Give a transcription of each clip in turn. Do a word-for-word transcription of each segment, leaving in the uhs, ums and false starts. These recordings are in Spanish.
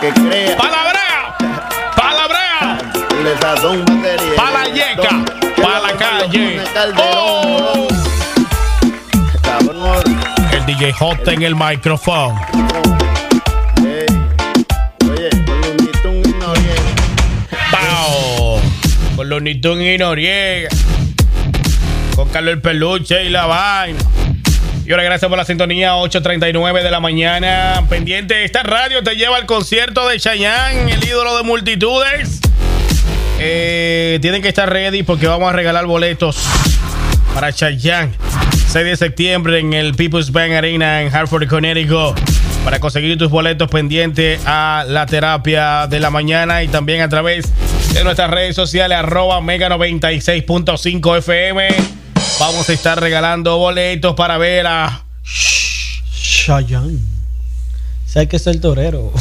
que crea. ¡Palabrea! ¡Palabrea! Le sazón batería. ¡Pa la yeca! ¡Pa la calle! ¡Oh! El D J Hot en el micrófono. Hey. Oye, con Looney Tunes y Noriega. ¡Pau! Con Looney Tunes y Noriega. Con Carlos el Peluche y la vaina. Y ahora gracias por la sintonía. Ocho treinta y nueve de la mañana. Pendiente, esta radio te lleva al concierto de Chayanne, el ídolo de multitudes. Eh, tienen que estar ready porque vamos a regalar boletos para Chayanne seis de septiembre en el People's Bank Arena en Hartford, Connecticut. Para conseguir tus boletos, pendiente a la terapia de la mañana y también a través de nuestras redes sociales arroba mega noventa y seis punto cinco F M. Vamos a estar regalando boletos para ver a Chayanne. ¿Sabes que es el torero?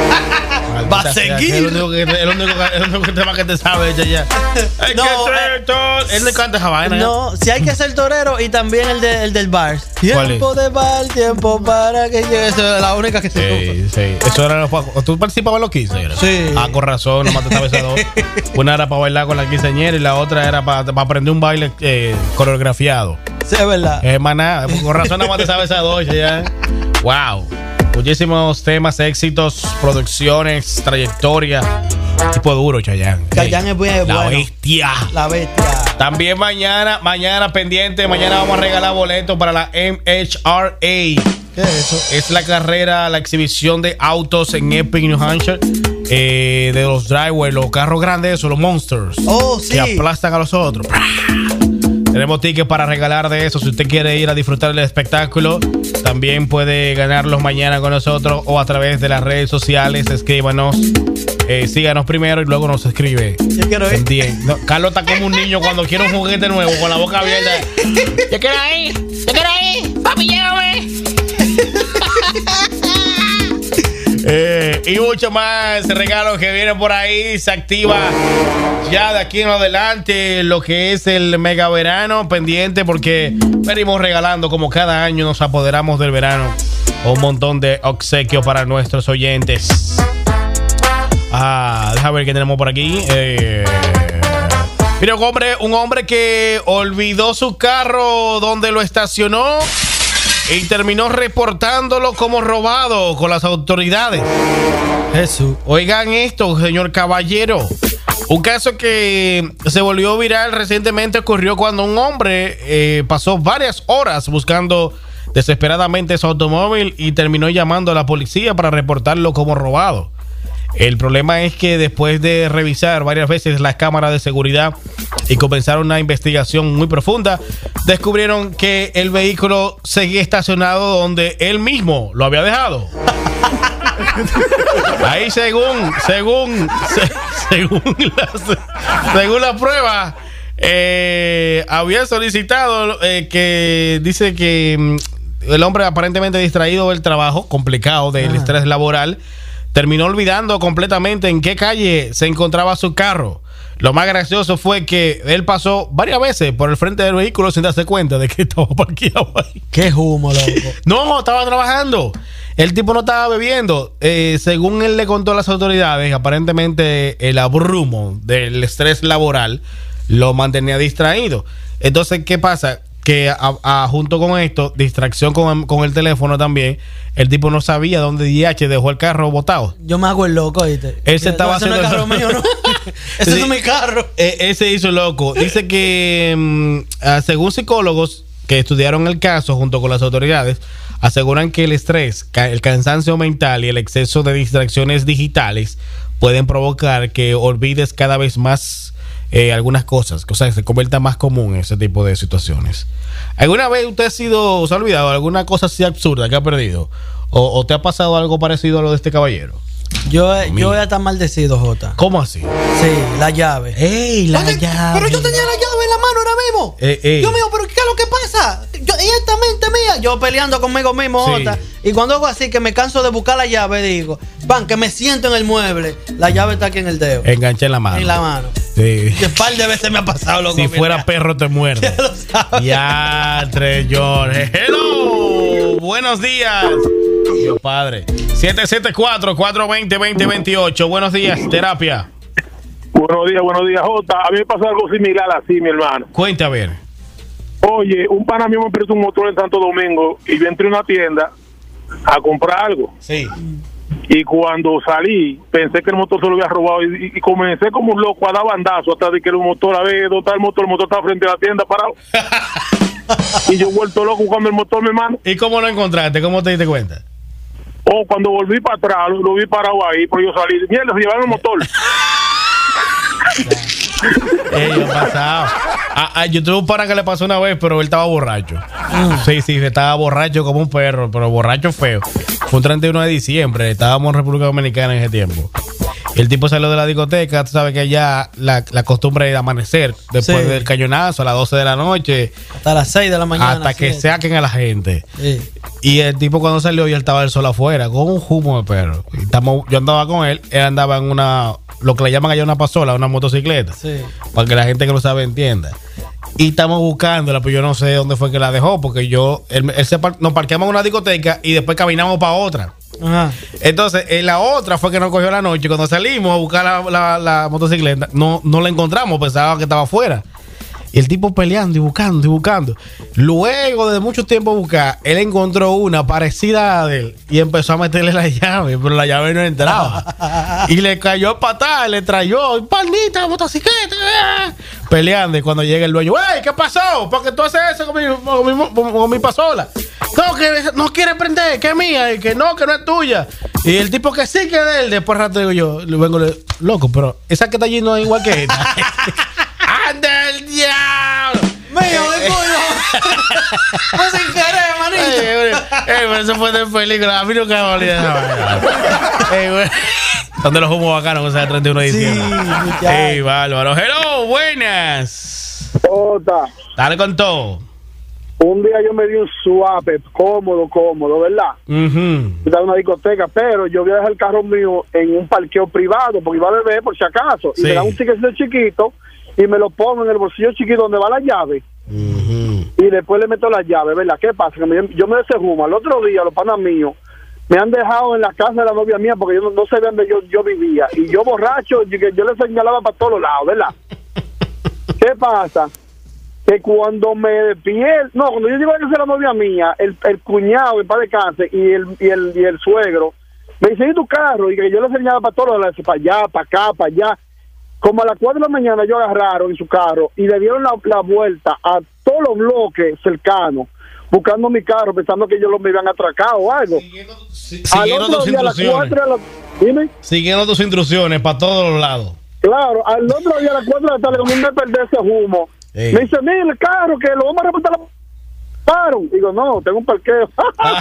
Va a seguir. Es el único, que, el único, el único tema que te sabe, Chayanne. Hay no, que ser todo. Él le canta esa vaina. No, si hay que ser torero y también el, de, el del bar. Tiempo de bar, tiempo para que llegue. Esa es la única que se Sí, usa. sí. Eso era los, ¿tú participabas en los quince? Sí. Ah, con razón, nomás te sabes dos. Una era para bailar con la quinceañera y la otra era para, para aprender un baile eh, coreografiado. Sí, es verdad. Es maná. Con razón, nomás te sabes esas dos, ya. Wow. Muchísimos temas, éxitos, producciones, trayectoria. Tipo duro, Chayanne. Chayanne es muy La bueno. bestia. La bestia. También mañana, mañana pendiente, mañana vamos a regalar boletos para la M H R A. ¿Qué es eso? Es la carrera, la exhibición de autos en Epic, New Hampshire. Eh, de los drivers, los carros grandes, esos, los monsters. Oh, sí. Que aplastan a los otros. Tenemos tickets para regalar de eso. Si usted quiere ir a disfrutar del espectáculo, también puede ganarlos mañana con nosotros o a través de las redes sociales. Escríbanos, eh, síganos primero y luego nos escribe. Yo quiero ir. Bien. No, Carlos está como un niño cuando quiere un juguete nuevo con la boca abierta. Yo quiero ir, yo quiero ir, papi, llévame. Eh, y mucho más regalos que vienen por ahí. Se activa ya de aquí en adelante lo que es el mega verano. Pendiente porque venimos regalando, como cada año nos apoderamos del verano, un montón de obsequios para nuestros oyentes. Ah, déjame ver qué tenemos por aquí. Eh, mira, un hombre, un hombre que olvidó su carro donde lo estacionó y terminó reportándolo como robado con las autoridades. Jesús. Oigan esto, señor caballero. Un caso que se volvió viral recientemente ocurrió cuando un hombre eh, pasó varias horas buscando desesperadamente su automóvil y terminó llamando a la policía para reportarlo como robado. El problema es que después de revisar varias veces las cámaras de seguridad y comenzaron una investigación muy profunda, descubrieron que el vehículo seguía estacionado donde él mismo lo había dejado. Ahí según según se, según las según la prueba eh, había solicitado eh, que dice que mm, el hombre aparentemente distraído del trabajo complicado del ah. estrés laboral terminó olvidando completamente en qué calle se encontraba su carro. Lo más gracioso fue que él pasó varias veces por el frente del vehículo sin darse cuenta de que estaba parqueado ahí. Qué humo, loco. No, estaba trabajando. El tipo no estaba bebiendo. Eh, según él le contó a las autoridades, aparentemente el abrumo del estrés laboral lo mantenía distraído. Entonces, ¿qué pasa? Que a, a, junto con esto, distracción con, con el teléfono también, el tipo no sabía dónde D H dejó el carro botado. Yo me hago el loco, ¿viste? Él se estaba ese haciendo... no es carro mío, ¿no? Ese sí, no es mi carro. Eh, ese hizo loco. Dice que, mm, según psicólogos que estudiaron el caso junto con las autoridades, aseguran que el estrés, el cansancio mental y el exceso de distracciones digitales pueden provocar que olvides cada vez más Eh, algunas cosas, o sea, se convierta más común ese tipo de situaciones. ¿Alguna vez usted ha sido, se ha olvidado alguna cosa así absurda que ha perdido? ¿O, o te ha pasado algo parecido a lo de este caballero? Yo, yo voy a estar maldecido, Jota. ¿Cómo así? Sí, la llave. ¡Ey, la Oye, llave! Pero yo tenía la llave en la mano ahora mismo. Eh, eh. Dios mío, pero ¿qué es lo que pasa? Yo, ella es mente mía. Yo peleando conmigo mismo, Sí. Jota. Y cuando hago así, que me canso de buscar la llave, digo, van, que me siento en el mueble. La llave está aquí en el dedo. Enganché en la mano. En la mano. Sí. Que par de veces me ha pasado, loco. Si mira. fuera perro te muerde. Ya lo sabes. Ya, tres, George. Hello. Buenos días. Dios padre. siete siete cuatro, cuatro dos cero, dos cero dos ocho. Buenos días, terapia. Buenos días, buenos días, Jota. A mí me pasó algo similar así, mi hermano. Cuenta a ver. Oye, un pana mío me prestó un motor en Santo Domingo y yo entré a una tienda a comprar algo. Sí. Y cuando salí, pensé que el motor se lo había robado y, y comencé como un loco a dar bandazo hasta de que el motor, a ver, ¿dónde está el motor? El motor está frente a la tienda parado. Y yo vuelto loco buscando el motor, mi hermano. ¿Y cómo lo encontraste? ¿Cómo te diste cuenta? Oh, cuando volví para atrás, lo, lo vi parado ahí, pero yo salí. Mierda, se llevaron el motor. Ey, pasado. Ah, ah, yo tuve un pana que le pasó una vez, pero él estaba borracho. Mm. Sí, sí, estaba borracho como un perro, pero borracho feo. Fue un treinta y uno de diciembre, estábamos en República Dominicana en ese tiempo. El tipo salió de la discoteca, tú sabes que allá la, la costumbre es amanecer después sí. del cañonazo a las doce de la noche. Hasta las seis de la mañana. Hasta que sí. saquen a la gente. Sí. Y el tipo cuando salió, ya estaba el sol afuera, con un humo de perro. Y estamos, yo andaba con él, él andaba en una, lo que le llaman allá una pasola, una motocicleta. Sí. Para que la gente que lo sabe entienda. Y estamos buscándola, pero yo no sé dónde fue que la dejó, porque yo, él, él se par, nos parqueamos en una discoteca y después caminamos para otra. Ajá. Entonces, en la otra fue que nos cogió la noche. Cuando salimos a buscar la, la, la motocicleta, no, no la encontramos, pensaba que estaba afuera. Y el tipo peleando y buscando y buscando. Luego de mucho tiempo buscar, él encontró una parecida a de él y empezó a meterle la llave, pero la llave no entraba. Y le cayó a patada, le trayó, palnita, motocicleta, peleando. Y cuando llega el dueño, ¡ey! ¿Qué pasó? ¿Por qué tú haces eso con mi, con mi, con, con mi pasola? No, que no quiere prender, que es mía, y que no, que no es tuya. Y el tipo que sí que es de él. Después rato digo yo, le vengo, le, loco, pero esa que está allí no es igual que esta. ¡Anda el diablo! ¡Mío, de culo! ¡No sin querer, manito! Ey, pero eso fue de película. A mí nunca me olvidé esa. ¿Dónde los humos bacanos con ese treinta y uno de diciembre? Sí, ¡ey, bárbaro! ¡Hello! ¡Buenas! Jota. Dale con todo. Un día yo me di un suape cómodo, cómodo, ¿verdad? Uh-huh. Estaba en una discoteca, pero yo voy a dejar el carro mío en un parqueo privado porque iba a beber por si acaso. Sí. Y me da un tiquecito chiquito y me lo pongo en el bolsillo chiquito donde va la llave. Uh-huh. Y después le meto la llave, ¿verdad? ¿Qué pasa? Que me, yo me desenjumo. Al otro día, los panas míos me han dejado en la casa de la novia mía porque yo no, no sé dónde yo, yo vivía. Y yo borracho, yo, yo le señalaba para todos lados, ¿verdad? ¿Qué pasa? Que cuando me despierto, no, cuando yo llego a casa la novia mía, el, el cuñado, el padre de cáncer, y el, y el y el suegro, me dice, ¿y tu carro? Y que yo le enseñaba para todos lados, para allá, para acá, para allá. Como a las cuatro de la mañana ellos agarraron en su carro y le dieron la, la vuelta a todos los bloques cercanos, buscando mi carro, pensando que ellos lo me habían atracado o algo. Siguiendo, si, siguiendo tus día, instrucciones. La, dime. Siguiendo tus instrucciones para todos los lados. Claro, al otro día a las cuatro de la tarde, como me perdí ese humo. Ey. Me dice, mira el carro, que lo vamos a reportar la... Paro. Digo, no, tengo un parqueo.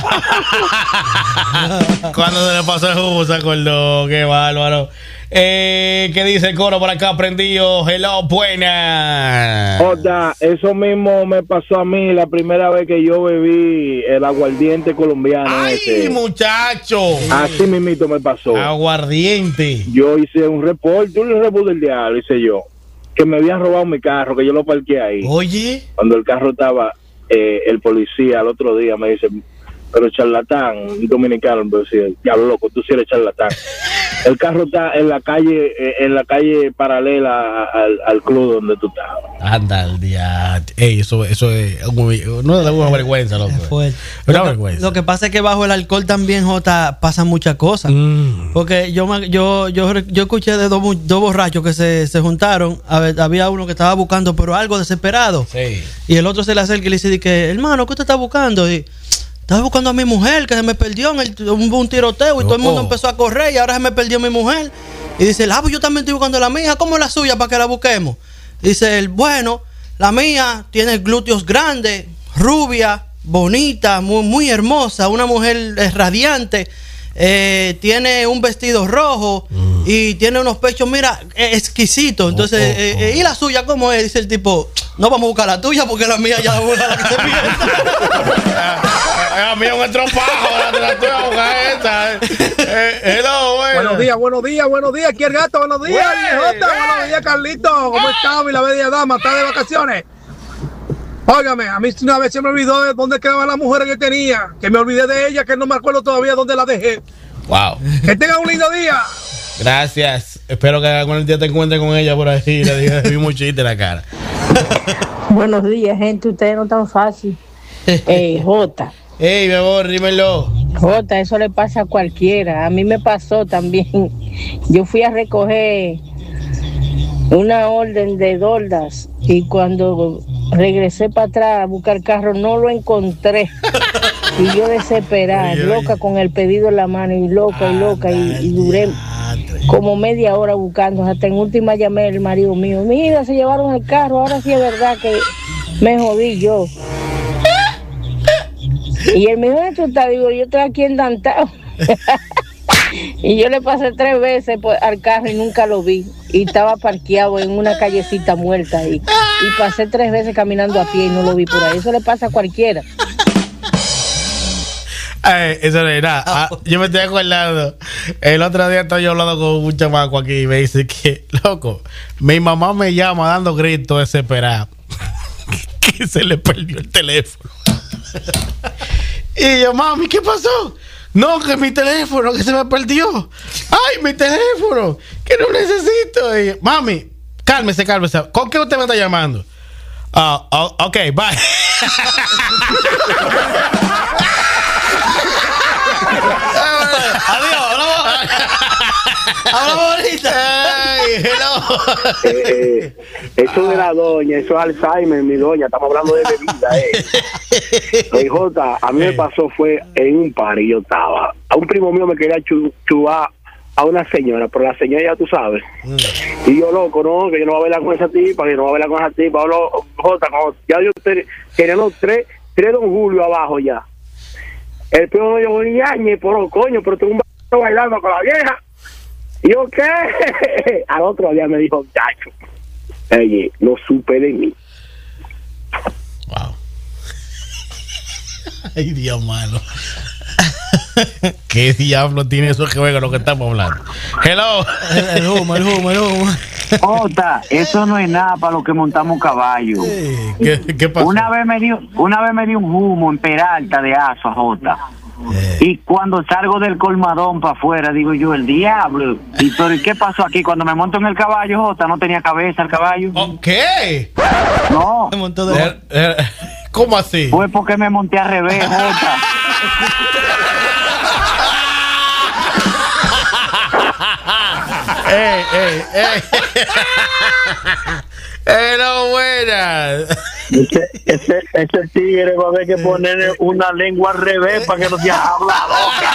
Cuando se le pasó el humo se acordó. Qué bárbaro. Eh, ¿Qué dice el coro por acá prendido? Hello, buena. Oda, eso mismo me pasó a mí la primera vez que yo bebí el aguardiente colombiano. ¡Ay, ese. Muchacho! Así mismito me pasó. Aguardiente. Yo hice un reporte, un reporte del diablo, hice yo. Que me habían robado mi carro, que yo lo parqué ahí. Oye. Cuando el carro estaba, eh, el policía al otro día me dice, pero charlatán, un dominicano, me decía, diablo loco, tú sí eres charlatán. El carro está en la calle, eh, en la calle paralela al, al club donde tú estabas. Anda al día. Ey, eso, eso es muy, no es una vergüenza, loco. Es una lo, vergüenza. Lo que pasa es que bajo el alcohol también, Jota, pasan muchas cosas. Mm. Porque yo, yo, yo, yo escuché de dos, dos borrachos que se, se juntaron. A ver, había uno que estaba buscando, pero algo desesperado. Sí. Y el otro se le acerca y le dice que, hermano, ¿qué usted está buscando? Y estaba buscando a mi mujer, que se me perdió en el, un, un tiroteo y no, todo el mundo oh. empezó a correr y ahora se me perdió mi mujer. Y dice, ah, pues yo también estoy buscando a la mía, ¿cómo es la suya para que la busquemos? Dice él, bueno, la mía tiene glúteos grandes, rubia, bonita, muy, muy hermosa, una mujer eh, radiante, eh, tiene un vestido rojo mm. y tiene unos pechos, mira, eh, exquisitos. Entonces, oh, oh, eh, eh, ¿y la suya cómo es? Dice el tipo, no vamos a buscar la tuya porque la mía ya la busca la que se pierda. A mí un estropajo, la tuya buscar esta. Eh, hello, bueno. Buenos días, buenos días, buenos días. Aquí el gato, buenos días, viejota. Buenos días, Carlito. ¿Cómo estás, mi la bella dama? ¿Estás de vacaciones? Óigame, a mí una vez se me olvidó de dónde quedaban las mujeres que tenía, que me olvidé de ella, que no me acuerdo todavía dónde la dejé. Wow. Que tengan un lindo día. Gracias. Espero que algún día te encuentres con ella por ahí y le digas vi un chiste en la cara. Buenos días, gente. Ustedes no tan fácil. Eh, Jota. Ey, mi amor, dímelo. Jota, eso le pasa a cualquiera. A mí me pasó también. Yo fui a recoger una orden de doldas y cuando regresé para atrás a buscar carro no lo encontré. Y yo desesperada, oye, loca oye. con el pedido en la mano y loca y loca y, y duré como media hora buscando. Hasta en última llamé al marido mío. Mira, se llevaron el carro, ahora sí es verdad que me jodí yo. Y él me dijo, ¿dónde tú estás? Digo, yo estoy aquí en Downtown. Y yo le pasé tres veces por, al carro y nunca lo vi. Y estaba parqueado en una callecita muerta ahí. Y pasé tres veces caminando a pie y no lo vi por ahí. Eso le pasa a cualquiera. Ay, eso no era. Ah, yo me estoy acordando. El otro día estaba yo hablando con un chamaco aquí y me dice que, loco, mi mamá me llama dando gritos desesperada. Que se le perdió el teléfono. Y yo, mami, ¿qué pasó? No, que mi teléfono, que se me perdió. Ay, mi teléfono, que no necesito. Y, mami, cálmese, cálmese. ¿Con qué usted me está llamando? Ah, uh, uh, ok, bye. Adiós, hablamos. Hablamos ahorita. Ay, hello. Eh, eh, eso de la doña, eso es Alzheimer, mi doña. Estamos hablando de bebida, eh. Oye, Jota, a mí me pasó fue en un par y yo estaba. A un primo mío me quería chu, chubar a una señora, pero la señora ya tú sabes. Mm. Y yo, loco, no, que yo no voy a bailar con esa tipa, que yo no voy a bailar con esa tipa. Lo, Jota, como ya yo tenía los tres, tres Don Julio abajo ya. El primo me dijo, ñañe, por coño, pero tengo un b***o bailando con la vieja. ¿Y yo qué? Al otro día me dijo, chacho, oye, no supe de mí. Wow. Ay, Dios malo. ¿Qué diablo tiene eso que ver con lo que estamos hablando? Hello. El, el humo, el humo, el humo. Jota, eso no es nada para los que montamos caballo. Sí. ¿Qué, ¿Qué pasó? Una vez me dio, una vez me dio un humo en Peralta de Aso, Jota. Eh. Y cuando salgo del colmadón para afuera, digo yo, el diablo. ¿Y pero qué pasó aquí? Cuando me monto en el caballo, Jota, no tenía cabeza el caballo. ¿Qué? No. Me montó de... eh, eh, ¿Cómo así? Fue porque me monté al revés, Jota. ¡Ey, ey, ey! ¡Pero buenas! Ese, ese, ese tigre va a haber que ponerle una lengua al revés para que no te hablado.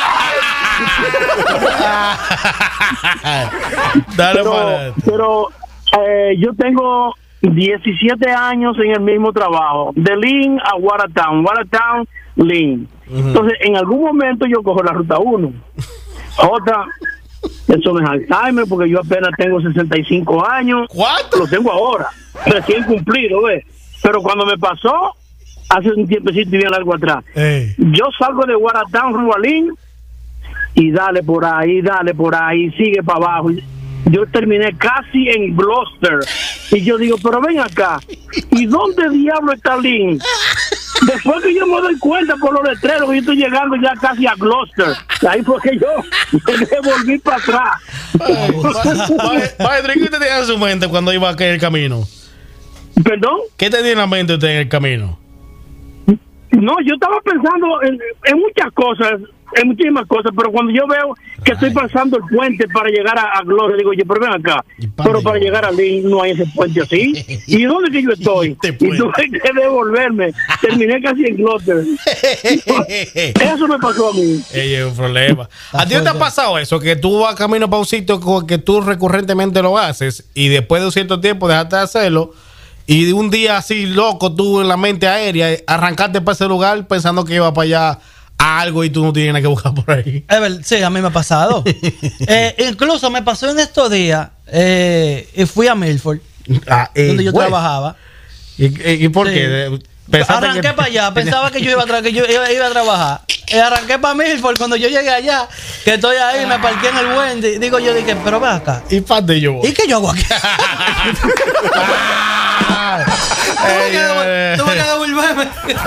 Dale pero, para pero eh, yo tengo diecisiete años en el mismo trabajo, de Lynn a Watertown, Watertown, Lynn. Uh-huh. Entonces, en algún momento yo cojo la ruta uno. Jota, eso no es Alzheimer porque yo apenas tengo sesenta y cinco años. ¿Cuánto? Lo tengo ahora, recién cumplido, ¿ves? Pero cuando me pasó, hace un tiempecito bien largo atrás, hey. Yo salgo de Watertown, Rualín, y dale por ahí, dale por ahí, sigue para abajo. Yo terminé casi en Gloucester. Y yo digo, pero ven acá, ¿y dónde diablo está Lynn? Después que yo me doy cuenta por los letreros que yo estoy llegando ya casi a Gloucester. Ahí fue que yo me devolví para atrás. Maestro, ¿qué te tenía en su mente cuando iba a caer el camino? ¿Perdón? ¿Qué te tenía en la mente usted en el camino? No, yo estaba pensando en, en muchas cosas, en muchísimas cosas, pero cuando yo veo que Ay. estoy pasando el puente para llegar a, a Gloria, digo yo, pero ven acá, pero para llegar a Lynn no hay ese puente así. ¿Y dónde que yo estoy? Y tuve que devolverme. Terminé casi en Gloria. Eso me pasó a mí. Ey, es un problema. ¿A ti no te ha pasado eso? Que tú vas camino para un sitio que tú recurrentemente lo haces y después de un cierto tiempo dejaste de hacerlo y de un día así loco tú en la mente aérea arrancaste para ese lugar pensando que iba para allá a algo y tú no tienes que buscar por ahí? Sí, a mí me ha pasado. eh, incluso me pasó en estos días eh, y fui a Milford, ah, eh, donde yo bueno. trabajaba. ¿Y, y, y por sí. qué? Arranqué que... para allá, pensaba que yo iba a, tra- que yo iba, iba a trabajar. Y arranqué para Milford. Cuando yo llegué allá, que estoy ahí, me parqué en el Wendy. Digo yo, dije, pero ve acá. ¿Y parte yo? ¿Y qué yo hago aquí? Tú me quedas muy meme.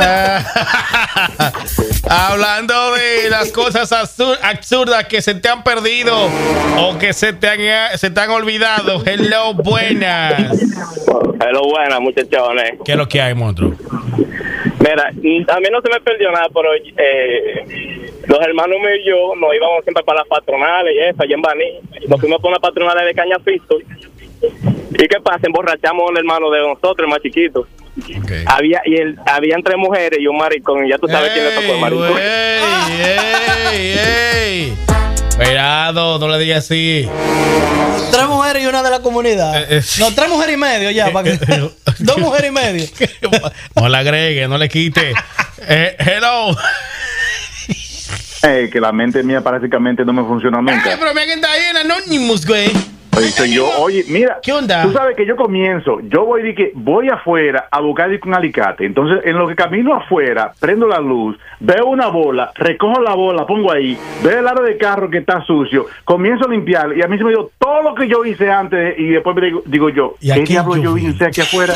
Hablando de las cosas absurdas que se te han perdido o que se te han, se te han olvidado. Hello, buenas. Hello, buenas, muchachones. ¿Qué es lo que hay, monstruo? Mira, a mí no se me perdió nada, pero eh, los hermanos míos y yo nos íbamos siempre para las patronales y eso, allá en Baní. Nos fuimos por una patronal de Cañafito. ¿Y qué pasa? Emborrachamos a un hermano de nosotros, el más chiquito. Okay. Había y el, habían tres mujeres y un maricón, y ya tú sabes quién le tocó el maricón. ¡Ey, ey, ey! Esperado, no le digas así. Tres mujeres y una de la comunidad. Eh, eh, no, tres mujeres y medio ya. Para que, dos mujeres y medio. No le agregue, no le quite. eh, hello. Hey, que la mente mía prácticamente no me funciona nunca. Ay, pero me está ahí en Anonymous, güey. Oye, yo, oye, mira, ¿qué onda? Tú sabes que yo comienzo, yo voy de que voy afuera a buscar un alicate. Entonces, en lo que camino afuera, prendo la luz, veo una bola, recojo la bola, pongo ahí, veo el aro de carro que está sucio, comienzo a limpiar y a mí se me dio todo lo que yo hice antes y después me digo, digo yo, ¿qué diablo yo hice aquí afuera?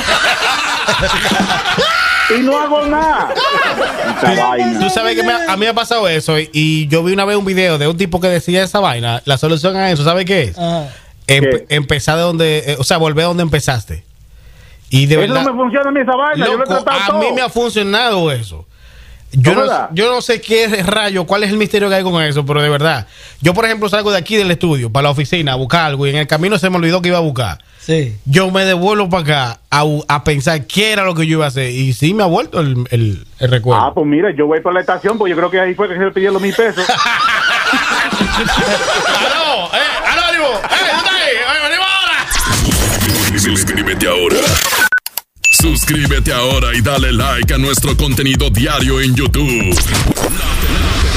Y no hago nada. Tú, tú sabes que me, a mí me ha pasado eso y, y yo vi una vez un video de un tipo que decía esa vaina. La solución a eso, ¿sabes qué es? Uh-huh. Em- empezar de donde, eh, o sea, volver a donde empezaste. Y de eso verdad, no me funciona a mí esa vaina. Loco, yo lo he tratado a todo. mí me ha funcionado eso. Yo no, yo no sé qué rayo, cuál es el misterio que hay con eso, pero de verdad. Yo, por ejemplo, salgo de aquí del estudio para la oficina a buscar algo y en el camino se me olvidó que iba a buscar. Sí. Yo me devuelvo para acá a, a pensar qué era lo que yo iba a hacer y sí me ha vuelto el, el, el recuerdo. Ah, pues mira, yo voy por la estación, pues yo creo que ahí fue que se le pidieron los mil pesos. ¡Aló! ¡Eh! ¡Anónimo! ¡Eh! ¿Dónde ahí? ¡Anónimo ahora! Suscríbete ahora. Suscríbete ahora y dale like a nuestro contenido diario en YouTube.